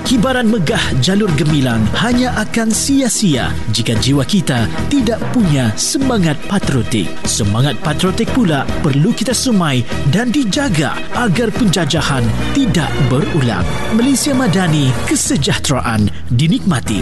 Kibaran megah jalur gemilang hanya akan sia-sia jika jiwa kita tidak punya semangat patriotik. Semangat patriotik pula perlu kita sumai dan dijaga agar penjajahan tidak berulang. Malaysia Madani, kesejahteraan dinikmati.